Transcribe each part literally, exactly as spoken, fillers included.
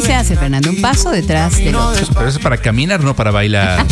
se hace, Fernando, un paso detrás del otro. Pero eso es para caminar, no para bailar.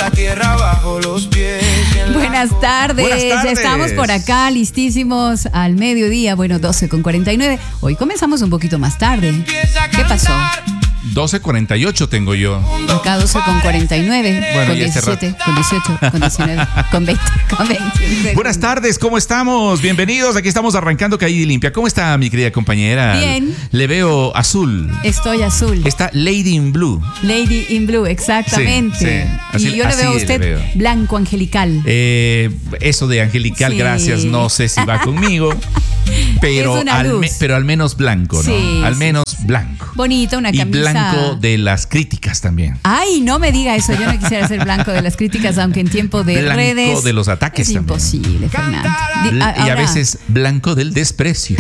Buenas tardes. Buenas tardes. Ya estamos por acá, listísimos al mediodía, bueno, doce con cuarenta y nueve. Hoy comenzamos un poquito más tarde. ¿Qué pasó? doce cuarenta y ocho tengo yo. Acá doce con cuarenta y nueve, Bueno, con y ese diecisiete, con dieciocho, con diecinueve, con veinte, con veinte. Buenas tardes, ¿cómo estamos? Bienvenidos, aquí estamos arrancando Caída y Limpia. ¿Cómo está mi querida compañera? Bien. Le veo azul. Estoy azul. Está Lady in Blue. Lady in Blue, exactamente. Sí, sí. Así- y yo le así veo a le usted veo. blanco angelical. Eh, eso de angelical, Sí. gracias, no sé si va conmigo. Pero, Es una al, luz. me- pero al menos blanco, ¿no? Sí, al sí, menos blanco. Bonita, una Y camisa. blanco de las críticas también. Ay, no me diga eso. Yo no quisiera ser blanco de las críticas, aunque en tiempo de Blanco redes. de los ataques es también. imposible, Fernando. Di- Bl- a- y a ahora- veces blanco del desprecio.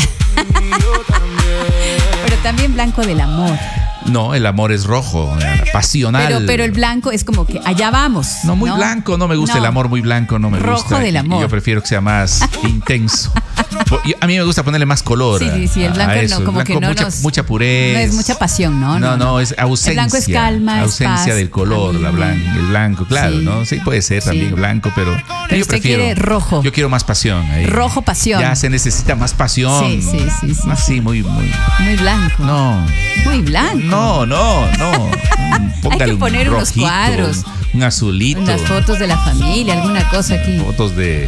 Pero también blanco del amor. No, el amor es rojo, eh, pasional. Pero, pero el blanco es como que allá vamos. No, muy blanco, no me gusta No. el amor muy blanco, no me Rojo gusta. del amor. Yo prefiero que sea más intenso. Po- yo- A mí me gusta ponerle más color. Sí, sí, sí, el a- blanco a no, eso. El como que blanco, no mucha, nos- mucha pureza. No es mucha pasión, ¿no? No, no, es ausencia. El blanco es calma, es ausencia paz. del color, A mí la me- blan- el blanco, claro, Sí. ¿no? Sí, puede ser también Sí. blanco, pero, Pero yo usted prefiero. quiere rojo. Yo quiero más pasión. Ahí. Rojo pasión. Ya se necesita más pasión. Sí, sí, sí, sí. Así, muy, muy. Muy blanco. No. Muy blanco. No, no, no. Póngale un poner unos rojito, cuadros. Un azulito. Unas fotos de la familia, alguna cosa aquí. Fotos de.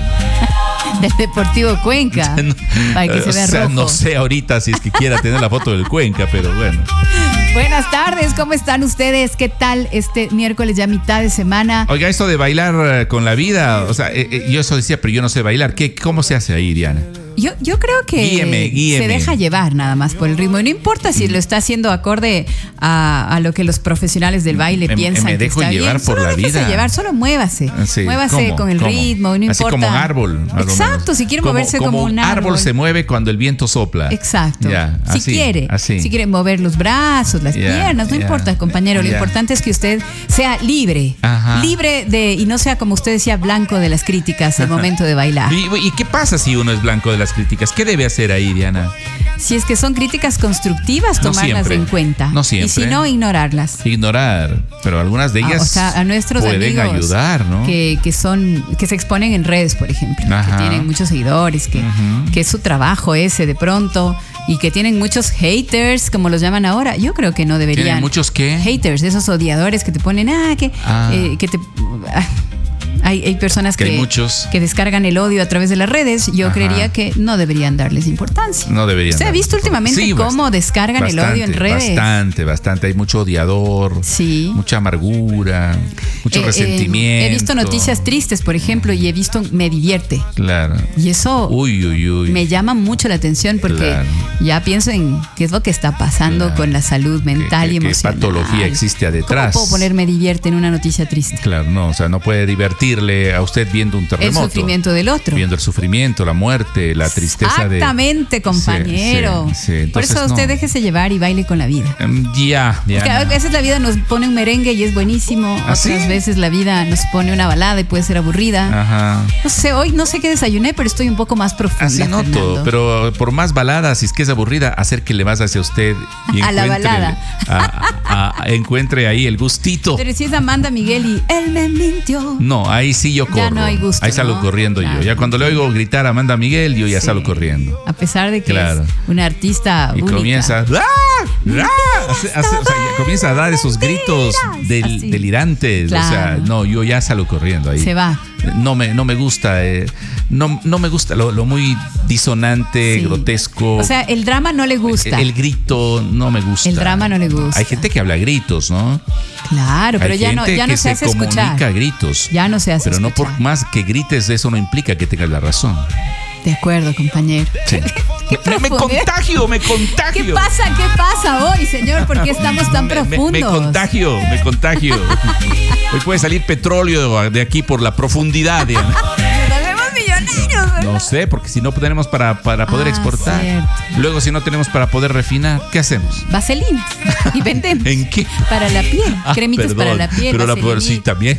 Del Deportivo Cuenca. No, Para que se o vea sea, rojo. no sé ahorita si es que quiera tener la foto del Cuenca, pero bueno. Buenas tardes, ¿cómo están ustedes? ¿Qué tal este miércoles ya mitad de semana? Oiga, esto de bailar eh, con la vida, o sea, eh, eh, yo eso decía, pero yo no sé bailar. ¿Qué, ¿Cómo se hace ahí, Diana? Yo, yo creo que Guíeme, guíeme. se deja llevar nada más por el ritmo. Y no importa si lo está haciendo acorde a, a lo que los profesionales del baile Me- piensan. me que dejo está llevar bien. por Solo la déjese vida. llevar, solo muévase. Sí, Muévase ¿cómo? con el ¿Cómo? ritmo, no Así importa. como un árbol. más o Exacto, menos. si quiere Como- moverse como, un árbol. árbol se mueve cuando el viento sopla. Exacto. Ya, si así, quiere, así. si quiere mover los brazos, las Ya, piernas, no ya, importa, compañero. Lo ya. importante es que usted sea libre, Ajá. libre de y no sea como usted decía blanco de las críticas al momento de bailar. ¿Y, ¿Y qué pasa si uno es blanco de las críticas? ¿Qué debe hacer ahí, Diana? Si es que son críticas constructivas, No tomarlas siempre. en cuenta. No siempre. Y si no, ignorarlas. Ignorar, pero algunas de Ah, ellas o sea, a nuestros pueden amigos ayudar, ¿no? que, que son que se exponen en redes, por ejemplo, Ajá. que tienen muchos seguidores, que, Ujú. que es su trabajo ese de pronto y que tienen muchos haters, como los llaman ahora. Yo creo que no deberían. ¿Tienen muchos qué? Haters, esos odiadores que te ponen, ah, que, Ah. eh, que te... ah, hay, hay personas Que que, hay muchos. que descargan el odio a través de las redes. Yo Ajá. creería que no deberían darles importancia. No deberían. ¿Usted ha darle visto importancia. últimamente Sí, cómo bast- descargan el odio en bastante, redes? Bastante, bastante. Hay mucho odiador, Sí. mucha amargura, mucho Eh, eh, resentimiento. he visto noticias tristes, por ejemplo, y he visto Me Divierte. Claro. Y eso Uy, uy, uy. me llama mucho la atención porque Claro. ya pienso en qué es lo que está pasando Claro. con la salud mental ¿Qué- y qué- qué emocional. patología existe detrás? ¿Cómo puedo poner Me Divierte en una noticia triste? Claro, no, o sea, no puede divertirle a usted viendo un El terremoto. sufrimiento del otro. Viendo el sufrimiento, la muerte, la tristeza de. Exactamente, compañero. Sí, sí, sí. Por Entonces, eso usted no. déjese llevar y baile con la vida. Em, Ya, ya. Porque a veces la vida nos pone un merengue y es buenísimo. ¿Ah, Otras sí? veces la vida nos pone una balada y puede ser aburrida. Ajá. No sé, hoy no sé qué desayuné, pero estoy un poco más profunda. Así noto, Fernando. pero por más baladas, si es que es aburrida, acérquele más hacia usted y A la encuentre, balada. a- a- encuentre ahí el gustito. Pero si es Amanda Miguel y él me mintió. No, ahí sí yo corro. Ya no hay gusto, ahí salgo ¿no? corriendo Claro. yo. Ya cuando le oigo gritar a Amanda Miguel, yo ya Sí. salgo corriendo. A pesar de que Claro. es una artista Y única. comienza. ¡Ah! ¡Ah! Hace- hace- o sea, ya comienza a dar esos gritos del- Así. delirantes. O sea, Claro. no, yo ya salgo corriendo ahí. Se va. No me, no me gusta, eh, no, no me gusta lo, lo muy disonante, Sí. grotesco. O sea, el drama no le gusta. El, el grito no me gusta. El drama no le gusta. Hay gente que habla a gritos, ¿no? Claro, pero Hay ya no, gente ya no que se hace comunica escuchar. a gritos. Ya no se hace Pero no por escuchar. más que grites, eso no implica que tengas la razón. De acuerdo, compañero. Sí. me, me profundo. contagio, me contagio. ¿Qué pasa? ¿Qué pasa hoy, señor? ¿Por qué estamos tan Me- me- profundos? Me, contagio, me contagio. Hoy puede salir petróleo de aquí por la profundidad, Diana. Nos hacemos millonarios, ¿verdad? No sé, porque si no tenemos para, para poder Ah, exportar. cierto. Luego, si no tenemos para poder refinar, ¿qué hacemos? Vaselina. Y vendemos. ¿En qué? Para la piel. Ah, Cremitas perdón, para la piel. Pero la vaselinita. sí, también.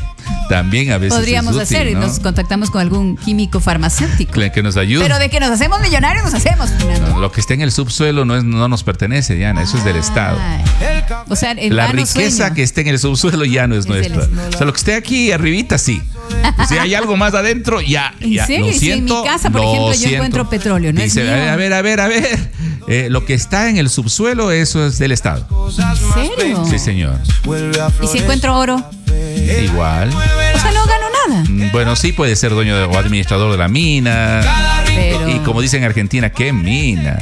también a veces podríamos es útil, hacer, ¿no? nos contactamos con algún químico farmacéutico. Que nos ayude. Pero de que nos hacemos millonarios, nos hacemos, Fernando. No, lo que está en el subsuelo no, es, no nos pertenece, Diana, eso es del Estado. Ay. O sea, en La vano riqueza sueño. que esté en el subsuelo ya no es, Es del nuestra. Estado. O sea, lo que esté aquí arribita, sí. Si hay algo más adentro, ya. ¿En ya, serio? Lo Y si en siento, mi casa, por lo ejemplo, yo siento. encuentro petróleo, ¿no es Dice, mío? a ver, a ver, a ver, a ver. Eh, lo que está en el subsuelo, eso es del Estado. ¿En serio? Sí, señor. ¿Y si encuentro oro? Igual. O sea, no gano nada. Mm, Bueno, sí puede ser dueño de- o administrador de la mina. Pero... Y como dicen en Argentina, ¿qué mina?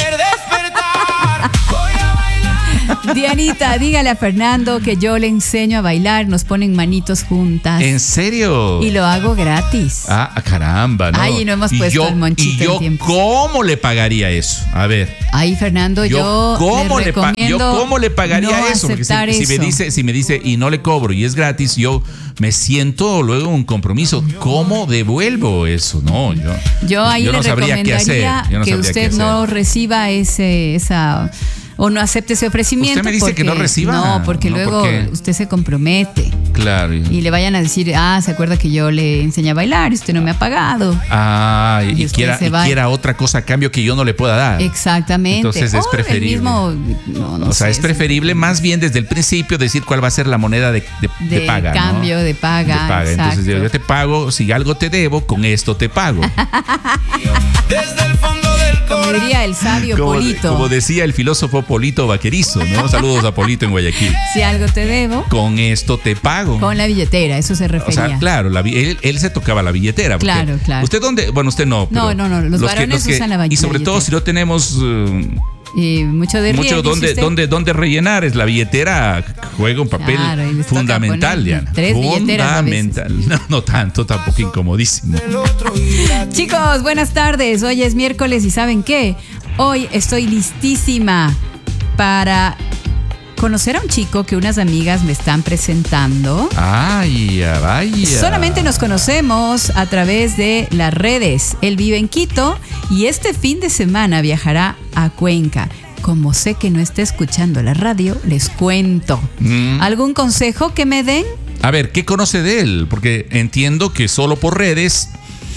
Dianita, dígale a Fernando que yo le enseño a bailar, nos ponen manitos juntas. ¿En serio? Y lo hago gratis. Ah, caramba, ¿no? Ay, y no hemos puesto yo, el monchito ¿Y yo en tiempo. cómo le pagaría eso? A ver. Ay, Fernando, yo, Yo, ¿cómo le le pa- recomiendo yo cómo le pagaría no eso? Porque si, aceptar si me eso. dice, si me dice y no le cobro y es gratis, yo me siento luego un compromiso. ¿Cómo devuelvo eso? No, yo, Yo ahí yo le no sabría qué hacer. recomendaría Yo no que sabría qué usted no hacer. reciba ese, esa o no acepte ese ofrecimiento. Usted me dice porque, que no reciba. No, porque No, luego ¿por qué? usted se compromete Claro. y- y le vayan a decir, ah, se acuerda que yo le enseñé a bailar y usted no me ha pagado. Ah, y, Y y usted quiera, se y va. quiera otra cosa a cambio que yo no le pueda dar. Exactamente. Entonces es O el preferible. mismo, no, no o sea, sé, es preferible más bien desde el principio decir cuál va a ser la moneda de, de, de De paga. ¿no? cambio, de paga, De paga. Entonces exacto. yo, yo te pago, si algo te debo, con esto te pago. Desde el fondo del como corazón. diría el sabio como, Polito. como decía el filósofo Polito Vaquerizo, ¿no? Saludos a Polito en Guayaquil. Si algo te debo, Con esto te pago. con la billetera, eso se O refería. sea, claro, la, bi- él, él se tocaba la billetera. porque Claro, claro. ¿Usted dónde? Bueno, usted no. No, pero no, no, los varones usan la Y sobre billetera. todo si no tenemos eh, Y mucho de mucho riesgo, donde, si usted- donde, donde rellenar, es la billetera juega un papel Claro, y les toca fundamental, poner Diana. tres billeteras a veces. Fundamental. No, no tanto, tampoco incomodísimo. Chicos, buenas tardes. Hoy es miércoles y ¿saben qué? Hoy estoy listísima para conocer a un chico que unas amigas me están presentando. Ay, vaya. Solamente nos conocemos a través de las redes. Él vive en Quito y este fin de semana viajará a Cuenca. Como sé que no está escuchando la radio, les cuento. Mm. ¿Algún consejo que me den? A ver, ¿qué conoce de él? Porque entiendo que solo por redes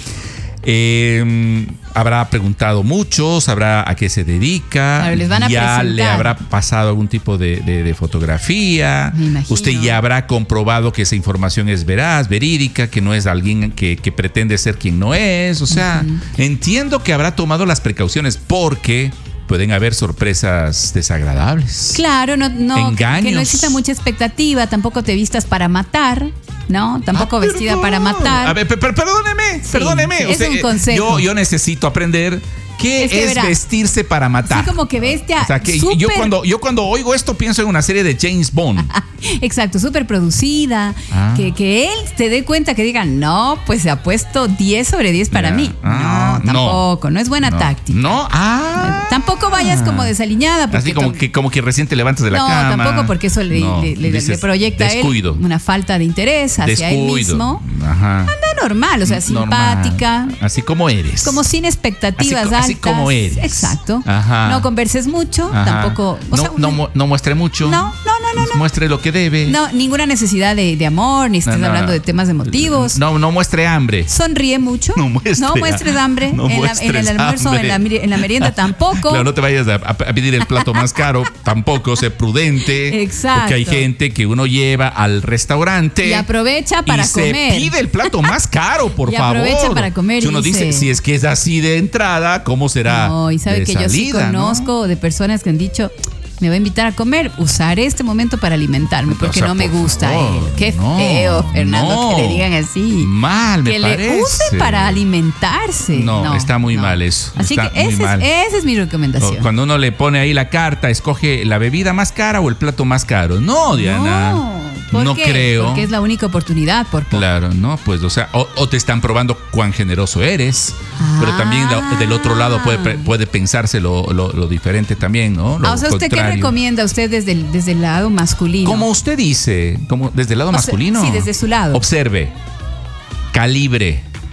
eh, habrá preguntado mucho, sabrá a qué se dedica. Claro, les van a ya presentar. le habrá pasado algún tipo de, de- de fotografía. Me imagino. Usted ya habrá comprobado que esa información es veraz, verídica, que no es alguien que, que pretende ser quien no es. O sea, entiendo que habrá tomado las precauciones porque pueden haber sorpresas desagradables. Claro, no, no, Engaños. que no exista mucha expectativa, tampoco te vistas para matar, ¿no? Tampoco Ah, vestida perdón. para matar. A ver, per- per- perdóneme, Sí, perdóneme. sí, O es sea, un eh, consejo. Yo, yo necesito aprender qué Es es, que verá, vestirse para matar. Así como que bestia. O sea, que súper- yo cuando, yo cuando oigo esto pienso en una serie de James Bond. Exacto, súper producida. Ah. Que, que él se dé cuenta que diga, no, pues se ha puesto diez sobre diez para Ya. mí. Ah, no, tampoco, no, es buena no, táctica. No, ah. Tampoco vayas como desaliñada. Porque Así como tam- que, como que recién te levantas de la no, cama. tampoco porque eso le, No, le- le- dices, le proyecta descuido, a él una falta de interés hacia él descuido. mismo. Ajá. Anda normal, o sea, Normal. simpática. Así como eres. Como sin expectativas Así co- altas. así como eres. Exacto. Ajá. No converses mucho, Ajá. tampoco. O no, sea, no, una- mu- no muestre mucho. No, no, no, no, no. Muestre lo que debe. no, ninguna necesidad de, de amor, ni estés No, no, hablando no. de temas emotivos. No, no muestre hambre. Sonríe mucho. No muestre- No muestres hambre. no en, la- en muestres el almuerzo, hambre. en la, meri- en la merienda tampoco. Claro, no te vayas a, a pedir el plato más caro, tampoco, sé prudente. Exacto. Porque hay gente que uno lleva al restaurante. Y aprovecha para y comer. se pide el plato más caro, por Y favor. aprovecha para comer Si y uno dice, dice- si es que es así de entrada, ¿cómo será? No, y sabe de que yo sí salida, ¿no? conozco de personas que han dicho, me va a invitar a comer, usaré este momento para alimentarme, porque O sea, no me por gusta favor, él. Qué no, feo, Fernando, no. que le digan así. Mal, me que le parece. usen para alimentarse. No, está muy mal eso, Así está que muy ese mal. es, esa es mi O recomendación. Cuando uno le pone ahí la carta, escoge la bebida más cara o el plato más caro. No, Diana. No, ¿por no qué? creo. Porque es la única oportunidad, por poco. Claro, no, pues, o sea, o, o te están probando cuán generoso eres, pero también la- del otro lado puede, pe- puede pensarse lo, lo- lo diferente también, ¿no? Lo Ah, o sea, ¿usted qué contrario. recomienda usted desde el, desde el lado masculino? Como usted dice, como desde el lado O sea, masculino. sí, desde su lado. Observe, calibre,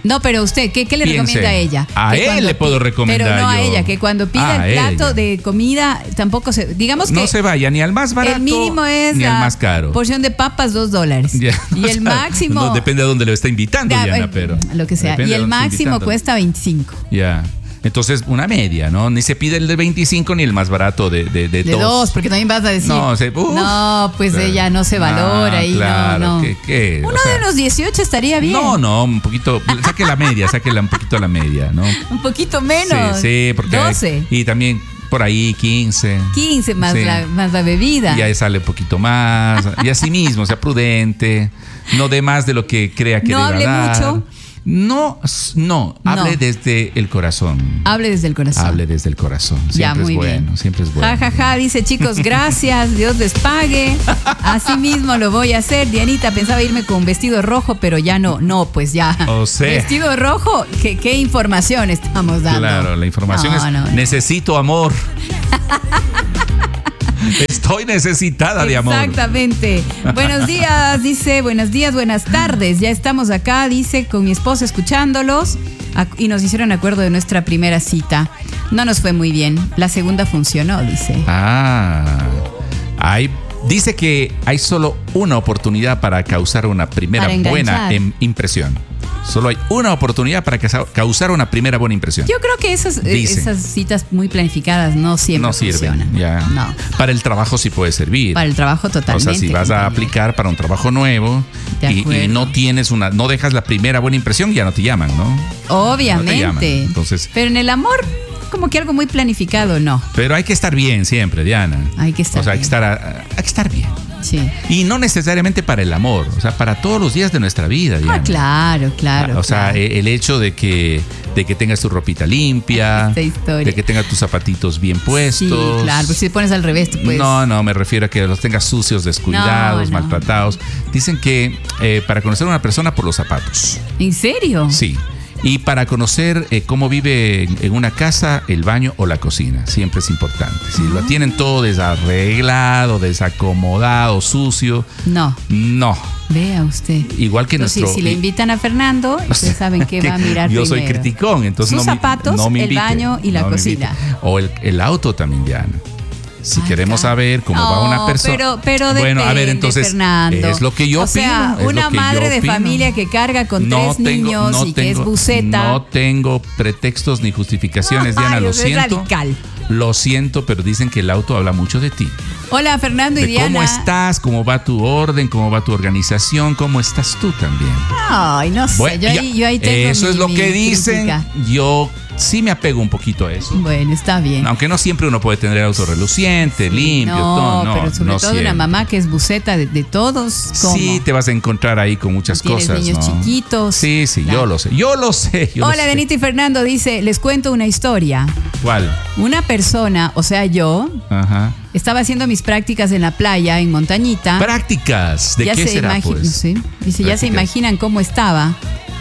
No, pero usted, ¿qué, qué le Piense. recomienda a ella? A Que él cuando le puedo pi- recomendar Pero no a yo. ella, que cuando pida Ah, el plato ella. de comida, tampoco se. Digamos que. No se vaya ni al más barato el mínimo es ni al la más caro. porción de papas, dos dólares. Ya, Y o el sea, máximo. No, depende de dónde lo está invitando, Ya, Diana, eh, pero. Lo que sea. depende Y de el dónde está máximo invitando. cuesta veinticinco. Ya. Entonces, una media, ¿no? Ni se pide el de veinticinco ni el más barato de, de, de, De dos. dos, porque también vas a decir. No, se- uf. no, pues Claro. ella no se valora Ah, ahí. claro, no, no. ¿qué- qué? Uno O sea, de unos dieciocho estaría bien. No, no, un poquito. Saque la media, sáquela un poquito a la media, ¿no? Un poquito menos. Sí, sí, porque. hay- doce. y también por ahí quince. quince más, Sí. la, más la bebida. Y ahí sale un poquito más. Y así mismo, sea prudente. No dé más de lo que crea que No deba hable dar. mucho. No, s- no, hable No. desde el corazón. Hable desde el corazón. Hable desde el corazón. Siempre Ya, muy es bueno, bien. siempre es bueno. Ja, ja, ja, dice chicos, gracias, Dios les pague. Así mismo lo voy a hacer. Dianita, pensaba irme con un vestido rojo, pero ya no. No, pues ya. O sea. Vestido rojo, ¿qué, qué información estamos dando? Claro, la información No, es no, no. necesito amor. Estoy necesitada de amor. Exactamente. Buenos días, dice, buenos días, buenas tardes. Ya estamos acá, dice, con mi esposa escuchándolos ac- y nos hicieron acuerdo de nuestra primera cita. No nos fue muy bien. La segunda funcionó, dice. Ah, hay, dice que hay solo una oportunidad para causar una primera Para enganchar. buena em- impresión. Solo hay una oportunidad para causa- causar una primera buena impresión. Yo creo que esas, eh, Dice. esas citas muy planificadas no siempre No sirven. funcionan. Ya. No. Para el trabajo sí puede servir. Para el trabajo O totalmente. sea, si vas a compañero. aplicar para un trabajo nuevo De y, y acuerdo. no tienes una, no dejas la primera buena impresión, ya no te llaman, ¿no? Obviamente. No te llaman. Entonces- Pero en el amor, como que algo muy planificado, no. Pero hay que estar bien siempre, Diana. Hay que estar O sea, hay que bien. estar, a- hay que estar bien. Sí. Y no necesariamente para el amor, o sea, para todos los días de nuestra vida, Diana. Ah, claro, claro. O sea, claro. eh, el hecho de que, de que tengas tu ropita limpia, Esta historia. de que tengas tus zapatitos bien puestos. Sí, claro, porque si te pones al revés, pues. No, no, me refiero a que los tengas sucios, descuidados, No, no. maltratados. Dicen que eh, para conocer a una persona por los zapatos. ¿En serio? Sí. Y para conocer eh, cómo vive en, en una casa, el baño o la cocina. Siempre es importante. Si lo tienen todo desarreglado, desacomodado, sucio, No. no. Vea usted. Igual que Entonces, nuestro. si le invitan a Fernando, ustedes saben que va a mirar Yo soy primero. criticón, entonces Sus no me, zapatos, no me el invite, baño y la no me cocina. invite. O el, el auto también, Diana. Si Ay, queremos claro. saber cómo va una No, persona. Pero, pero bueno, a ver, depende, entonces Fernando. es lo que yo o sea, opino, es una lo que madre yo de opino. familia que carga con No tres tengo- niños no y que es tengo- buceta. No tengo pretextos ni justificaciones, Diana, Ay, lo usted es siento. radical. Lo siento, pero dicen que el auto habla mucho de ti. Hola, Fernando y De Diana. cómo estás, cómo va tu orden, cómo va tu organización, cómo estás tú también. Ay, no sé. Bueno, yo, ya, ahí, yo ahí tengo eso mi- es lo mi que dicen. crítica. Yo sí me apego un poquito a eso. Bueno, está bien. Aunque no siempre uno puede tener el auto reluciente, limpio, no, todo. No, pero sobre no todo siempre. una mamá que es buceta de, de todos. ¿Cómo? Sí, te vas a encontrar ahí con muchas Tienes cosas. niños ¿no? chiquitos. Sí, sí, Claro. yo lo sé. Yo lo sé. Yo lo Hola, sé. Denita y Fernando dice, les cuento una historia. ¿Cuál? Una persona, o sea, yo, Ajá. estaba haciendo mis prácticas en la playa, en Montañita. Prácticas. ¿De ya qué se será, imagi- pues? no sé. Dice, ya se Prácticas. imaginan cómo estaba.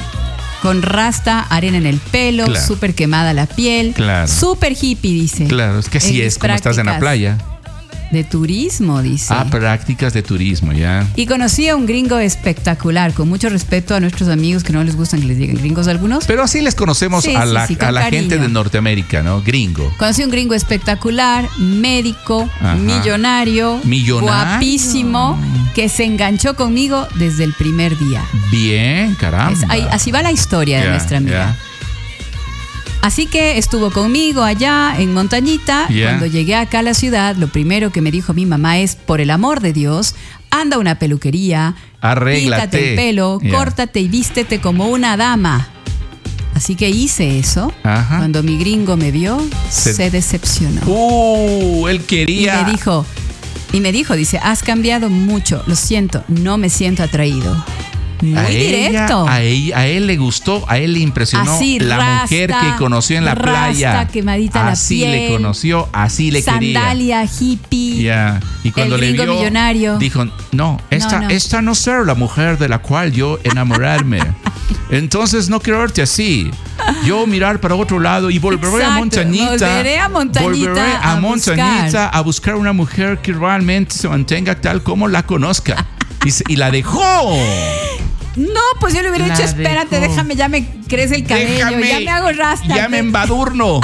Con rasta, arena en el pelo, Claro. súper quemada la piel. Claro. Súper hippie, dice. Claro, es que En así mis es como estás en la prácticas playa. De turismo, dice. Ah, prácticas de turismo, ya. Y conocí a un gringo espectacular, con mucho respeto a nuestros amigos que no les gustan que les digan gringos algunos. Pero así les conocemos Sí, a sí, la, sí, con a la cariño. gente de Norteamérica, ¿no? Gringo. Conocí a un gringo espectacular, médico, Ajá. millonario, Millonario. guapísimo, que se enganchó conmigo desde el primer día. Bien, caramba. Es- ahí- así va la historia de Ya, nuestra amiga. ya. Así que estuvo conmigo allá en Montañita. Ya. Cuando llegué acá a la ciudad, lo primero que me dijo mi mamá es, por el amor de Dios, anda a una peluquería, Arréglate. píntate el pelo, Ya. córtate y vístete como una dama. Así que hice eso. Ajá. Cuando mi gringo me vio, Se- se, decepcionó. Uh, él Y quería. me dijo, y me dijo, dice, has cambiado mucho, lo siento, no me siento atraído. Muy a ella, directo. a, ella- a él le gustó, a él le impresionó Así, la rasta, mujer que conoció en la rasta, playa. quemadita la así piel, le conoció, así le quería. Sandalia, hippie. Ya. Y cuando el le gringo vio, millonario. dijo, no, esta No, no. esta no será la mujer de la cual yo enamorarme. Entonces no quiero verte así. Yo mirar para otro lado y volveré a Exacto, Montañita. volveré a Montañita volveré a, a Montañita buscar. a buscar una mujer que realmente se mantenga tal como la conozca. Y, se- y la dejó. No, pues yo le hubiera La dicho, espérate, dejó. déjame, ya me crece el cabello, Déjame, ya me hago rasta. Ya me embadurno.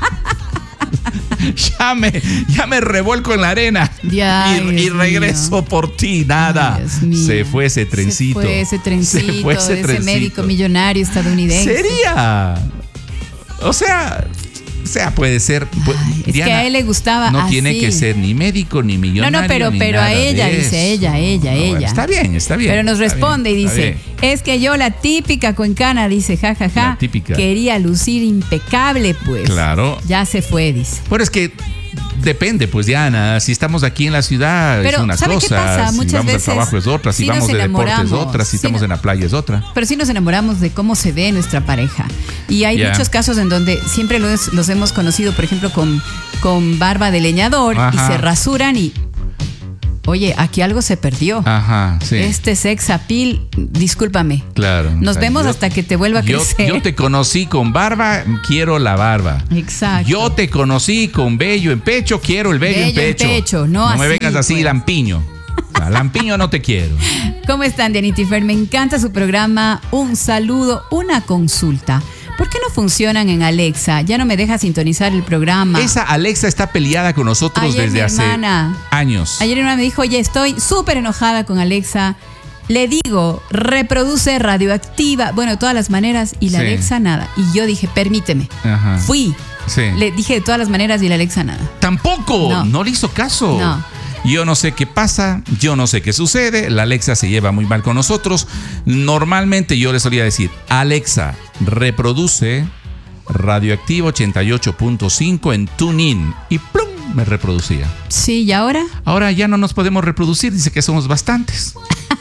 ya, me, ya me revuelco en la arena. Ya, y, y Dios regreso mío. por ti. Nada. Ay, Dios mío. Se fue ese trencito. Se fue ese trencito, Se fue ese de ese trencito. médico millonario estadounidense. Sería. O sea, o sea, puede ser. pu- Ay, es Diana, que a él le gustaba No así. tiene que ser ni médico ni No, millonario. no, pero, ni pero a nada ella, de dice, eso. ella, ella, No, bueno, ella. está bien, está bien. Pero nos está responde bien, y está dice, bien. es que yo la típica cuencana, dice, jajaja, La típica. quería lucir impecable, pues. Claro. Ya se fue, dice. Bueno, es que depende, pues, Diana. Si estamos aquí en la ciudad Pero, es una ¿sabe qué cosa. pasa? Si Muchas vamos veces al trabajo es otra. Si sí vamos nos de deporte es enamoramos. otra. Si Sí estamos no- en la playa es otra. Pero sí nos enamoramos de cómo se ve nuestra pareja. Y hay Ya. muchos casos en donde siempre los, los hemos conocido, por ejemplo, con, con barba de leñador Ajá. y se rasuran y... Oye, aquí algo se perdió. Ajá, sí. Este sex appeal, discúlpame. Claro. Nos O sea, vemos yo- hasta que te vuelva a yo, crecer. yo te conocí con barba, quiero la barba. Exacto. Yo te conocí con vello en pecho, quiero el vello, en Vello en pecho. pecho, no me así, vengas así, pues. lampiño. O sea, lampiño no te quiero. ¿Cómo están, Dianita y Fer? Me encanta su programa. Un saludo, una consulta. ¿Por qué no funcionan en Alexa? Ya no me deja sintonizar el programa. Esa Alexa está peleada con nosotros Ayer desde mi hace hermana- años. Ayer una me dijo, oye, estoy súper enojada con Alexa. Le digo, reproduce radioactiva. Bueno, de todas las maneras. Y la Sí. Alexa nada. Y yo dije, permíteme. Ajá. Fui. Sí. Le dije de todas las maneras y la Alexa nada. Tampoco, No. no. le hizo caso. No. Yo no sé qué pasa, yo no sé qué sucede. La Alexa se lleva muy mal con nosotros. Normalmente yo le solía decir, Alexa, reproduce Radioactivo ochenta y ocho punto cinco en TuneIn. Y plum, me reproducía. Sí, ¿y ahora? Ahora ya no nos podemos reproducir, dice que somos bastantes.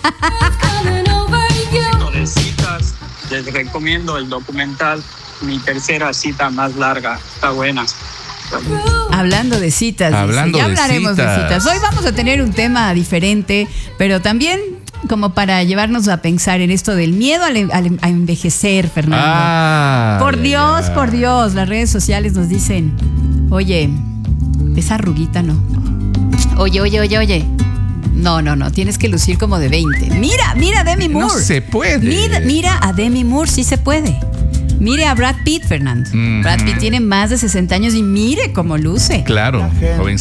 De citas, les recomiendo el documental Mi tercera cita más larga. Está buena. Hablando de citas, dice. Hablando ya de hablaremos de citas. citas. Hoy vamos a tener un tema diferente, pero también como para llevarnos a pensar en esto del miedo al, al- a envejecer, Fernando. Ah, por ay, Dios, ay. por Dios, las redes sociales nos dicen, oye, esa arruguita no. Oye, oye, oye, oye. No, no, no, tienes que lucir como de veinte. Mira, mira a Demi No Moore. se puede. Mira, mira a Demi Moore, sí se puede. Mire a Brad Pitt, Fernando. Ujú. Brad Pitt tiene más de sesenta años y mire cómo luce. Claro, jovencito.